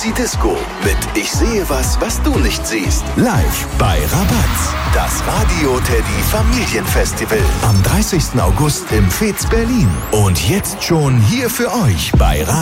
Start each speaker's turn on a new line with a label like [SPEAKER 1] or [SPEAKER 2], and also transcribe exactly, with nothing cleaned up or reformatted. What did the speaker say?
[SPEAKER 1] Easy Disco mit Ich sehe was, was du nicht siehst. Live bei Rabatz. Das Radio Teddy Familienfestival am dreißigsten August im Fez Berlin. Und jetzt schon hier für euch bei Rabatz.